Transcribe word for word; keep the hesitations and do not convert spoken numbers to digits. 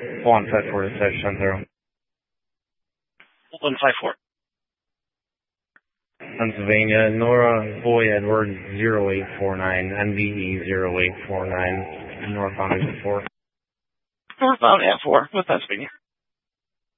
one five four to section zero. one five four. Pennsylvania, Nora Boy Edward zero eight four nine, N B E zero eight four nine, northbound at four. Northbound at four with Pennsylvania.